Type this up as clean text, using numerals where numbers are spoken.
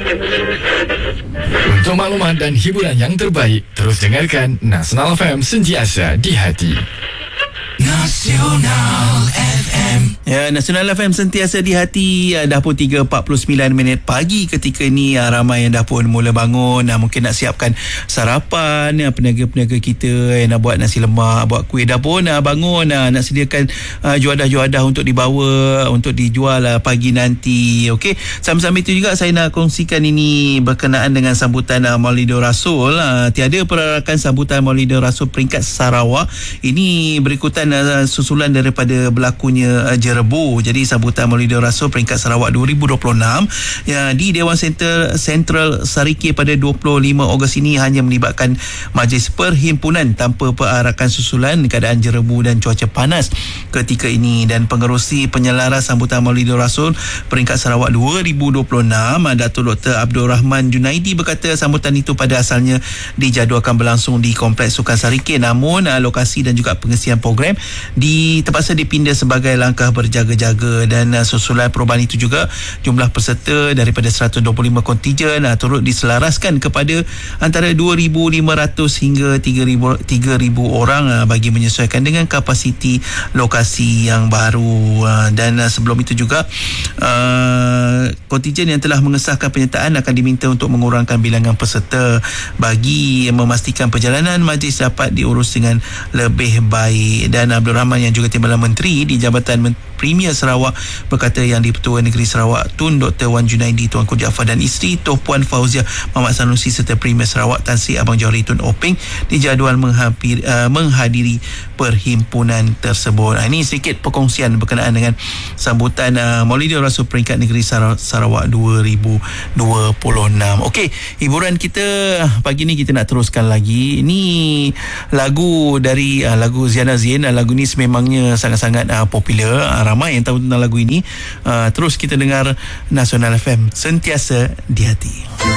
Untuk maklumat dan hiburan yang terbaik, terus dengarkan Nasional FM, sentiasa di hati. Nasional FM. Ya, Nasional FM sentiasa di hati. Dah pun 3.49 minit pagi ketika ni. Ramai yang dah pun mula bangun. Mungkin nak siapkan sarapan. Peniaga-peniaga kita yang nak buat nasi lemak, buat kuih, dah pun bangun. Nak sediakan juadah-juadah untuk dibawa, untuk dijual pagi nanti. Okey, sama-sama itu juga saya nak kongsikan ini berkenaan dengan sambutan Maulidur Rasul. Tiada perarakan sambutan Maulidur Rasul peringkat Sarawak. Ini berikutan susulan daripada berlakunya Jerebu. Jadi sambutan Maulidur Rasul peringkat Sarawak 2026 ya, di Dewan Sentral Sarike pada 25 Ogos ini hanya melibatkan majlis perhimpunan tanpa perarakan susulan keadaan Jerebu dan cuaca panas ketika ini. Dan pengerusi penyelaras sambutan Maulidur Rasul peringkat Sarawak 2026, Datuk Dr. Abdul Rahman Junaidi berkata sambutan itu pada asalnya dijadualkan berlangsung di Kompleks Sukan Sarike, namun lokasi dan juga pengisian program terpaksa dipindah sebagai langkah berjaga-jaga. Dan susulan perubahan itu juga jumlah peserta daripada 125 kontijen turut diselaraskan kepada antara 2,500 hingga 3,000 orang bagi menyesuaikan dengan kapasiti lokasi yang baru. Dan sebelum itu juga kontijen yang telah mengesahkan penyertaan akan diminta untuk mengurangkan bilangan peserta bagi memastikan perjalanan majlis dapat diurus dengan lebih baik. Dan Abdul Rahman yang juga Timbalan Menteri di Jabatan Premier Sarawak berkata Yang di-Pertua Negeri Sarawak Tun Dr. Wan Junaidi Tuanku Jaafar dan isteri Tuan Puan Fauziah Muhammad Sanusi serta Premier Sarawak Tan Sri Abang Johari Tun Openg dijadual menghadiri perhimpunan tersebut. Ini sedikit perkongsian berkenaan dengan sambutan Maulidur Rasul peringkat negeri Sarawak 2026. Okey, hiburan kita pagi ni kita nak teruskan lagi. Ini lagu dari lagu Ziana Zain. Lagu ni sememangnya sangat-sangat popular. Ramai yang tahu tentang lagu ini. Terus kita dengar Nasional FM, sentiasa di hati.